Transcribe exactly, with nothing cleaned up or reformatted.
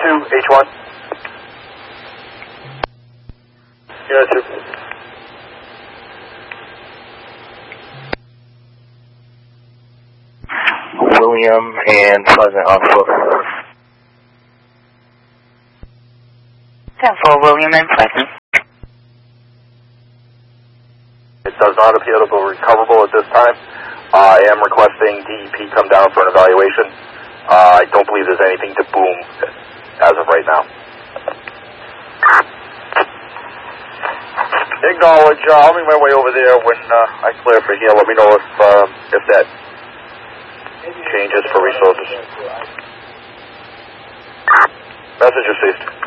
two, H one. Unit two. William and Pleasant on foot. ten four, William and Pleasant. It does not appear to be recoverable at this time. Uh, I am requesting D E P come down for an evaluation. Uh, I don't believe there's anything to boom as of right now. Acknowledge. Uh, I'll make my way over there when uh, I clear for here. Let me know if uh, if that changes for resources. Message received.